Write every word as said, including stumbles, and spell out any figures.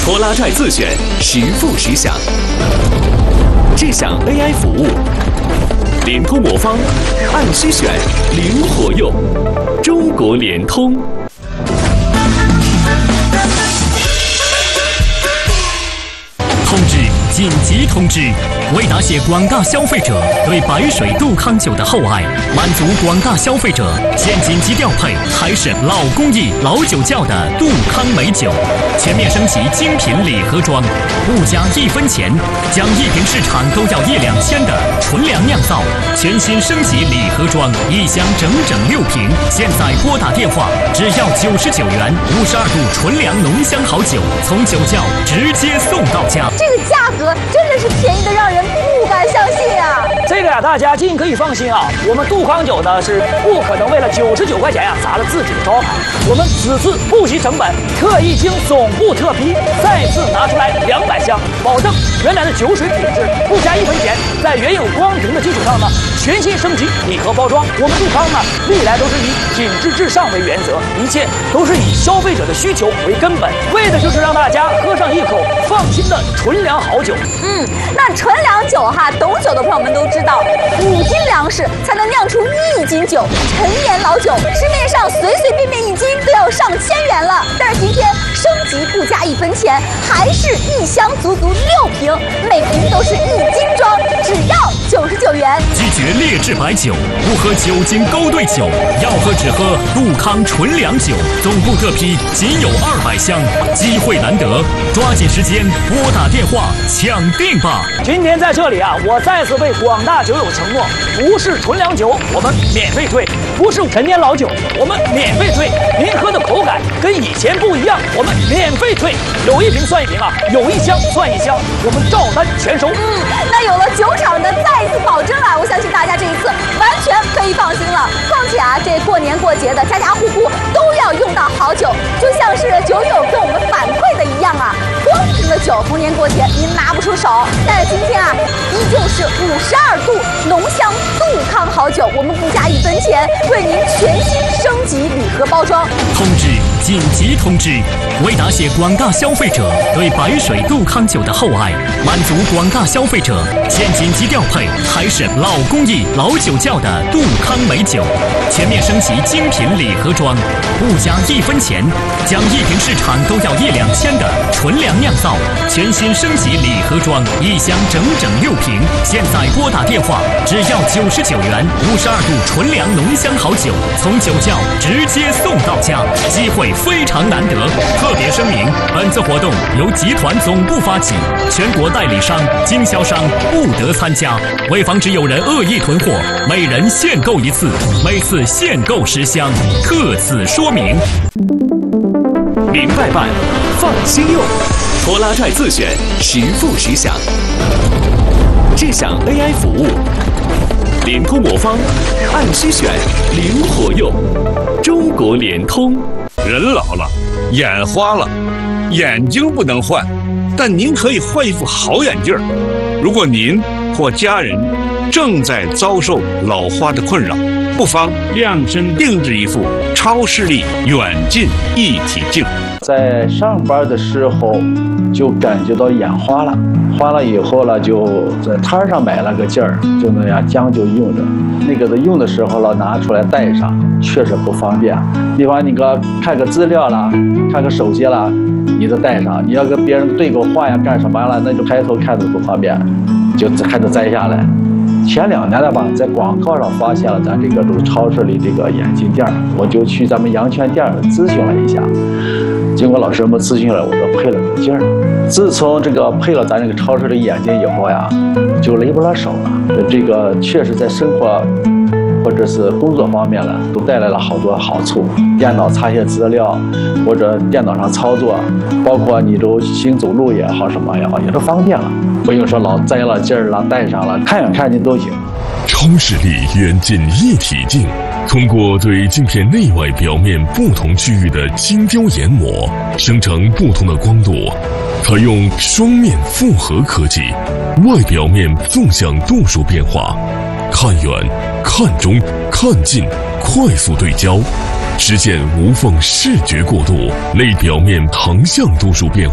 拖拉拽自选，实付实享。智享 A I 服务，联通魔方，按需选，灵活用。中国联通。 通知！紧急通知！为答谢广大消费者对白水杜康酒的厚爱，满足广大消费者现紧急调配海省老工艺老酒窖的杜康美酒，全面升级精品礼盒装，不加一分钱，将一瓶市场都要一两千的纯粮酿造，全新升级礼盒装，一箱整整六瓶。现在拨打电话，只要九十九元，五十二度纯粮浓香好酒，从酒窖直接送到家。 这个价格真的是便宜的让人不敢相信啊！ 这个呀、啊，大家尽可以放心啊，我们杜康酒呢是不可能为了九十九块钱呀、啊、砸了自己的招牌。我们此次不惜成本，特意经总部特批，再次拿出来两百箱，保证原来的酒水品质，不加一分钱。在原有光瓶的基础上呢，全新升级礼盒包装。我们杜康呢，历来都是以品质至上为原则，一切都是以消费者的需求为根本，为的就是让大家喝上一口放心的纯粮好酒。 嗯，那纯粮酒哈，懂酒的朋友们都知道，五斤粮食才能酿出一斤酒。陈年老酒，市面上随随便便一斤都要上千元了，但是今天升级不加一分钱，还是一箱足足六瓶，每瓶都是一斤装，只要九十九元。 拒绝劣质白酒，不喝酒精勾兑酒，要喝只喝杜康纯粮酒。总部特批仅有二百箱，机会难得，抓紧时间拨打电话抢定吧！ 今天在这里啊，我再次为广大酒友承诺，不是纯粮酒我们免费退，不是陈年老酒我们免费退，您喝的口感跟以前不一样，我们免费退，有一瓶算一瓶啊，有一箱算一箱，我们照单全收。 嗯，那有了酒厂的再次保证啊，我相信大家这一次完全可以放心了。况且啊，这过年过节的，家家户户都要用到好酒，就像是酒友跟我们反馈的一样啊，光瓶的酒逢年过节您拿不出手，但是今天啊，依旧是五十二度浓香杜康好酒，我们不加一分钱，为您全新升级礼盒包装。 通知！紧急通知！为答谢广大消费者对白水杜康酒的厚爱，满足广大消费者现紧急调配海省老工艺老酒窖的杜康美酒，全面升级精品礼盒装，不加一分钱，将一瓶市场都要一两千的纯粮酿造，全新升级礼盒装，一箱整整六瓶。现在拨打电话，只要九十九元，五十二度纯粮浓香好酒，从酒窖直接送到家，机会非常难得。特别声明，本次活动由集团总部发起，全国代理商、经销商不得参加。为防止有人恶意囤货，每人限购一次，每次限购十箱，特此说明。 明白办，放心用，拖拉拽自选，实付实享。智享 A I 服务，联通魔方，按需选，灵活用。中国联通。 人老了，眼花了，眼睛不能换，但您可以换一副好眼镜。如果您或家人正在遭受老花的困扰，不妨量身定制一副超视力远近一体镜。 在上班的时候就感觉到眼花了，花了以后了，就在摊上买了个镜儿，就那样将就用着。那个的用的时候了，拿出来戴上，确实不方便。比方你个看个资料啦，看个手机啦，你都戴上；你要跟别人对个话呀，干什么了，那就抬头看着不方便，就还得摘下来。前两年了吧，在广告上发现了咱这个都超市里这个眼镜店，我就去咱们阳泉店咨询了一下。经过老师们咨询了，我就配了个镜儿。自从这个配了咱这个超市的眼镜以后呀，就累不了手了。这个确实在生活或者是工作方面呢，都带来了好多好处。电脑查些资料，或者电脑上操作，包括你都行走路也好，什么也好，也都方便了。不用说老摘了镜儿了，戴上了，看远看近都行。 超视力远近一体镜，通过对镜片内外表面不同区域的精雕研磨，生成不同的光度，采用双面复合科技，外表面纵向度数变化，看远、看中、看近，快速对焦，实现无缝视觉过渡，内表面横向度数变化。